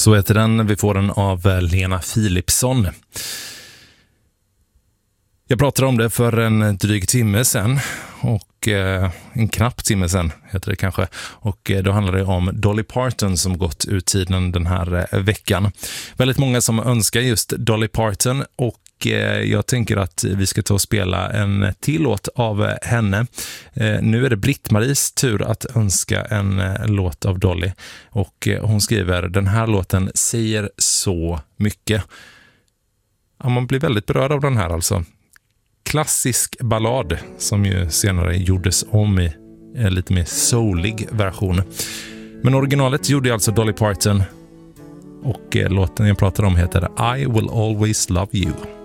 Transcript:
Så heter den. Vi får den av Lena Philipsson. Jag pratade om det för en dryg timme sedan, och en knapp timme sedan heter det kanske. Och då handlar det om Dolly Parton som gått ur tiden den här veckan. Väldigt många som önskar just Dolly Parton, och jag tänker att vi ska ta och spela en till låt av henne. Nu är det Britt-Maries tur att önska en låt av Dolly, och hon skriver: den här låten säger så mycket. Ja, man blir väldigt berörd av den här alltså. Klassisk ballad som ju senare gjordes om i en lite mer soulig version. Men originalet gjorde alltså Dolly Parton, och låten jag pratar om heter I Will Always Love You.